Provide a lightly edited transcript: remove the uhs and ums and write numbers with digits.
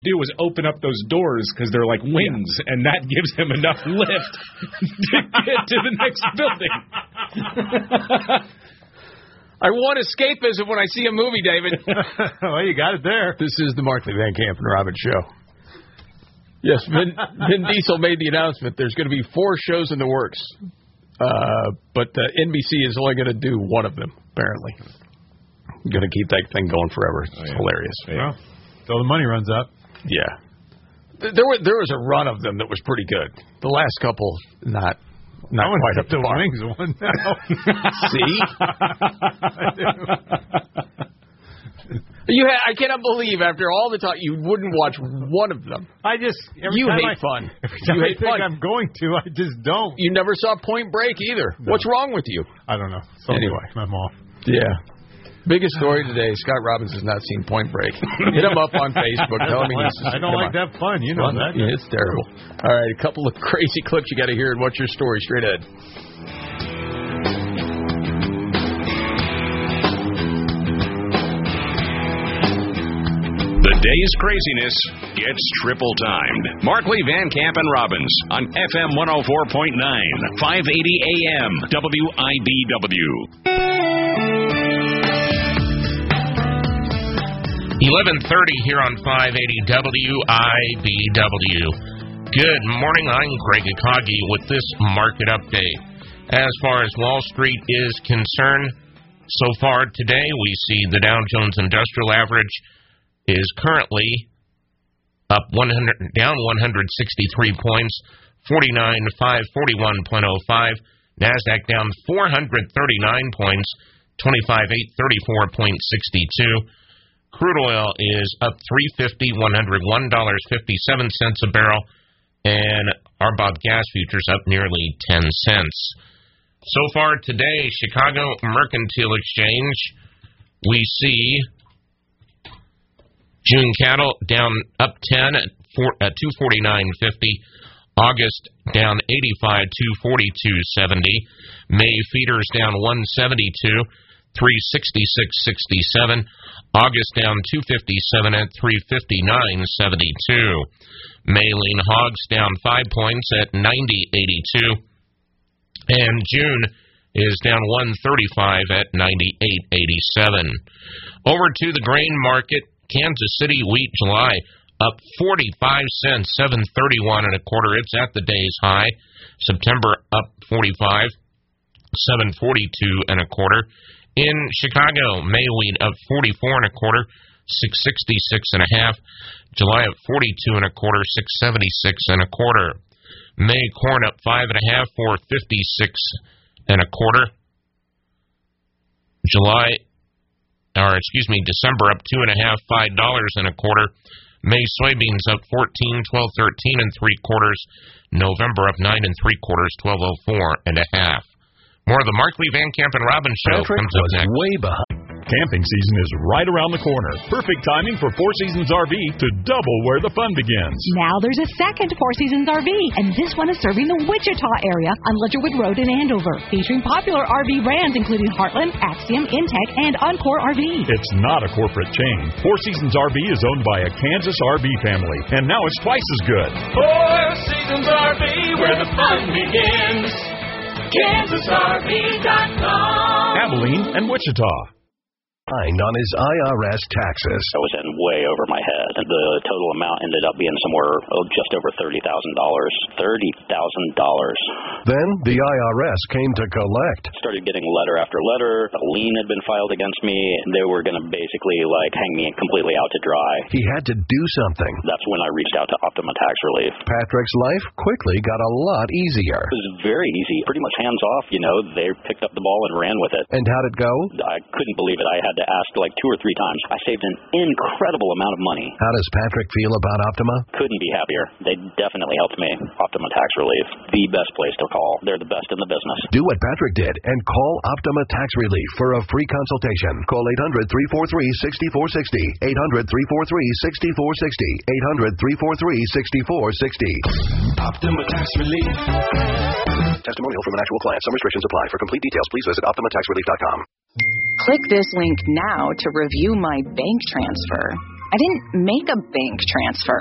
do is open up those doors because they're like wings, and that gives him enough lift to get to the next building. I want escapism when I see a movie, David. Well, you got it there. This is the Markley, Van Camp, and Robbins show. Yes, Vin Diesel made the announcement. There's going to be 4 shows in the works, but NBC is only going to do one of them, apparently. Going to keep that thing going forever. It's hilarious. Well, till the money runs out. Yeah. There was a run of them that was pretty good. The last couple, not quite up to the par. wings one now. See? I cannot believe after all the talk you wouldn't watch one of them. You hate fun. You hate fun. I'm going to. I just don't. You never saw Point Break either. No. What's wrong with you? I don't know. Anyway, I'm off. Yeah. Biggest story today, Scott Robbins has not seen Point Break. Hit him up on Facebook. Tell him I don't like that fun. You know that. Yeah, it's terrible. All right, a couple of crazy clips you got to hear, and what's your story? Straight ahead. The day's craziness gets triple timed. Markley, Van Camp, and Robbins on FM 104.9, 580 AM, WIBW. 11:30 here on 580 WIBW. Good morning, I'm Greg Akagi with this market update. As far as Wall Street is concerned, so far today we see the Dow Jones Industrial Average is currently up down 163 points, 49,541.05. NASDAQ down 439 points, 25,834.62. Crude oil is up $3.50, $101.57 a barrel, and RBOB gas futures up nearly 10 cents. So far today, Chicago Mercantile Exchange, we see June cattle down up 10 at 249.50. August down 85, 242.70. May feeders down 172. 366.67. August down 257 at 359.72. May lean hogs down 5 points at 90.82. And June is down 135 at 98.87. Over to the grain market, Kansas City wheat July up 45 cents, 7.31 and a quarter. It's at the day's high. September up 45, 7.42 and a quarter. In Chicago, May wheat up 44 and a quarter, 666 and a half. July up 42 and a quarter, 676 and a quarter. May corn up 5 and a half, 456 and a quarter. December up 2 and a half, $5 and a quarter. May soybeans up 14, 12.13 and 3/4. November up 9 and 3/4, 12.04 and a half. More of the Markley, Van Camp, and Robbins show comes up next. Way behind. Camping season is right around the corner. Perfect timing for Four Seasons RV to double where the fun begins. Now there's a second Four Seasons RV, and this one is serving the Wichita area on Ledgerwood Road in Andover, featuring popular RV brands including Heartland, Axiom, Intech, and Encore RV. It's not a corporate chain. Four Seasons RV is owned by a Kansas RV family, and now it's twice as good. Four Seasons RV, where the fun begins. KansasRV.com. Abilene and Wichita. On his IRS taxes. I was in way over my head. The total amount ended up being somewhere just over $30,000. $30,000. Then the IRS came to collect. Started getting letter after letter. A lien had been filed against me. They were going to basically hang me completely out to dry. He had to do something. That's when I reached out to Optima Tax Relief. Patrick's life quickly got a lot easier. It was very easy. Pretty much hands off, They picked up the ball and ran with it. And how'd it go? I couldn't believe it. I had to ask 2 or 3 times. I saved an incredible amount of money. How does Patrick feel about Optima? Couldn't be happier. They definitely helped me. Optima Tax Relief, the best place to call. They're the best in the business. Do what Patrick did and call Optima Tax Relief for a free consultation. Call 800-343-6460. 800-343-6460. 800-343-6460. Optima Tax Relief. Testimonial from an actual client. Some restrictions apply. For complete details, please visit OptimaTaxRelief.com. Click this link now to review my bank transfer. I didn't make a bank transfer.